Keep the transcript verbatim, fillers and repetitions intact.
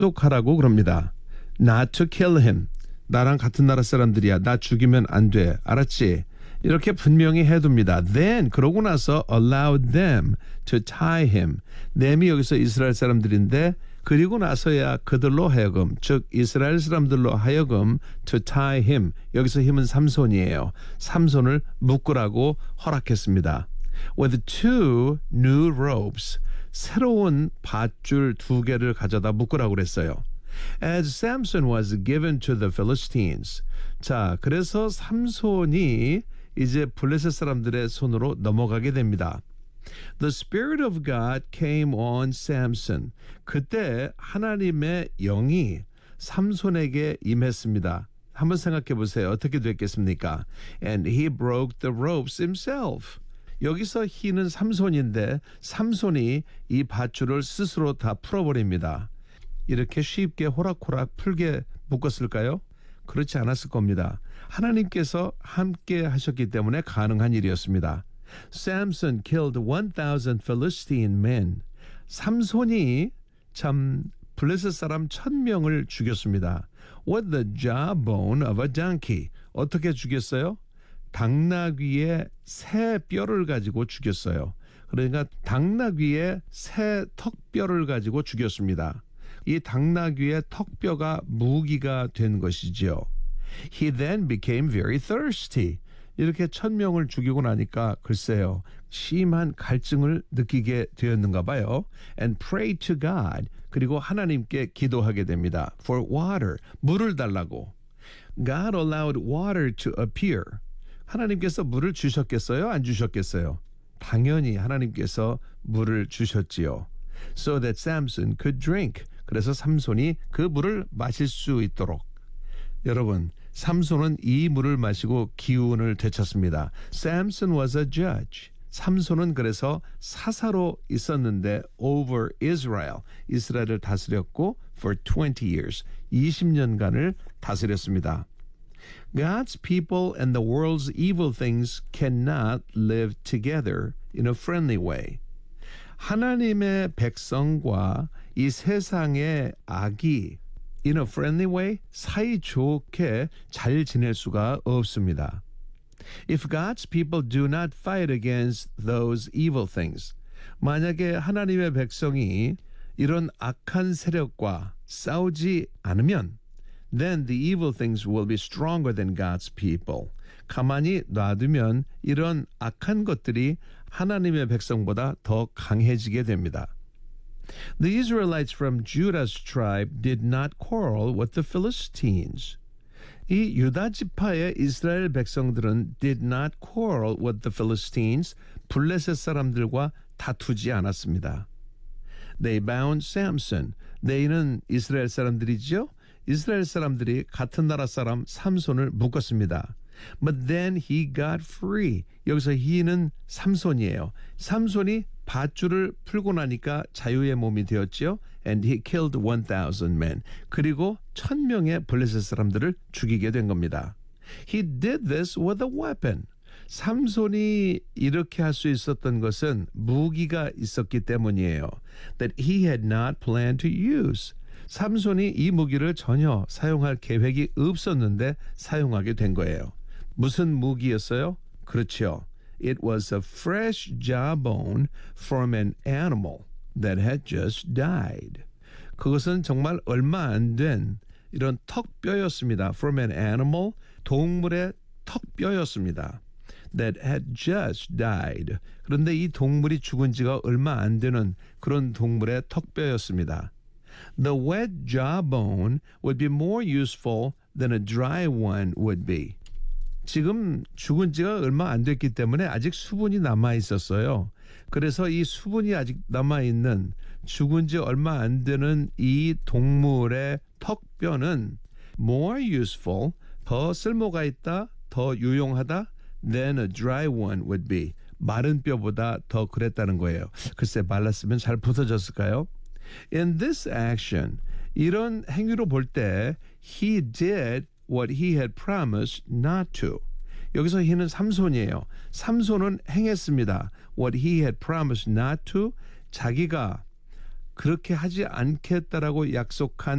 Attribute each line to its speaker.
Speaker 1: 약속하라고 그럽니다. Not to kill him. 나랑 같은 나라 사람들이야. 나 죽이면 안 돼. 알았지? 이렇게 분명히 해둡니다. Then 그러고 나서 allowed them to tie him. them이 여기서 이스라엘 사람들인데 그리고 나서야 그들로 하여금 즉 이스라엘 사람들로 하여금 to tie him. 여기서 힘은 삼손이에요. 삼손을 묶으라고 허락했습니다. With two new ropes. 새로운 밧줄 두 개를 가져다 묶으라고 그랬어요. As Samson was given to the Philistines. 자, 그래서 삼손이 이제 블레셋 사람들의 손으로 넘어가게 됩니다. The Spirit of God came on Samson. 그때 하나님의 영이 삼손에게 임했습니다. 한번 생각해 보세요. 어떻게 됐겠습니까? And he broke the ropes himself. 여기서 he는 삼손인데 삼손이 이 밧줄을 스스로 다 풀어버립니다. 이렇게 쉽게 호락호락 풀게 묶었을까요? 그렇지 않았을 겁니다. 하나님께서 함께 하셨기 때문에 가능한 일이었습니다. Samson killed one thousand Philistine men. 삼손이 참 블레셋 사람 천 명을 죽였습니다. With the jawbone of a donkey. 어떻게 죽였어요? 당나귀의 새 뼈를 가지고 죽였어요. 그러니까 당나귀의 새 턱뼈를 가지고 죽였습니다. 이 당나귀의 턱뼈가 무기가 된 것이지요. He then became very thirsty. 이렇게 천 명을 죽이고 나니까 글쎄요. 심한 갈증을 느끼게 되었는가 봐요. And prayed to God. 그리고 하나님께 기도하게 됩니다. For water. 물을 달라고. God allowed water to appear. 하나님께서 물을 주셨겠어요? 안 주셨겠어요? 당연히 하나님께서 물을 주셨지요. So that Samson could drink. 그래서 삼손이 그 물을 마실 수 있도록. 여러분, 삼손은 이 물을 마시고 기운을 되찾습니다. Samson was a judge. 삼손은 그래서 사사로 있었는데 over Israel. 이스라엘을 다스렸고 for twenty years. 이십 년간을 다스렸습니다. God's people and the world's evil things cannot live together in a friendly way. 하나님의 백성과 이 세상의 악이 in a friendly way 사이좋게 잘 지낼 수가 없습니다. If God's people do not fight against those evil things, 만약에 하나님의 백성이 이런 악한 세력과 싸우지 않으면 then the evil things will be stronger than God's people. 가만히 놔두면 이런 악한 것들이 하나님의 백성보다 더 강해지게 됩니다. The Israelites from Judah's tribe did not quarrel with the Philistines. 이 유다 지파의 이스라엘 백성들은 did not quarrel with the Philistines. 블레셋 사람들과 다투지 않았습니다. They bound Samson. they는 이스라엘 사람들이죠. 이스라엘 사람들이 같은 나라 사람 삼손을 묶었습니다. But then he got free. 여기서 he는 삼손이에요. 삼손이 밧줄을 풀고 나니까 자유의 몸이 되었지요. And he killed one thousand men. 그리고 천 명의 블레셋 사람들을 죽이게 된 겁니다. He did this with a weapon. 삼손이 이렇게 할 수 있었던 것은 무기가 있었기 때문이에요. That he had not planned to use. 삼손이 이 무기를 전혀 사용할 계획이 없었는데 사용하게 된 거예요. 무슨 무기였어요? 그렇죠. It was a fresh jawbone from an animal that had just died. 그것은 정말 얼마 안 된 이런 턱뼈였습니다. From an animal, 동물의 턱뼈였습니다. That had just died. 그런데 이 동물이 죽은 지가 얼마 안 되는 그런 동물의 턱뼈였습니다. The wet jawbone would be more useful than a dry one would be. 지금 죽은 지가 얼마 안 됐기 때문에 아직 수분이 남아 있었어요. 그래서 이 수분이 아직 남아 있는 죽은 지 얼마 안 되는 이 동물의 턱뼈는 more useful, 더 쓸모가 있다, 더 유용하다 than a dry one would be. 마른 뼈보다 더 그랬다는 거예요. 글쎄 말랐으면 잘 부서졌을까요? In this action, 이런 행위로 볼 때 he did what he had promised not to. 여기서 he는 삼손이에요. 삼손은 행했습니다. What he had promised not to. 자기가 그렇게 하지 않겠다라고 약속한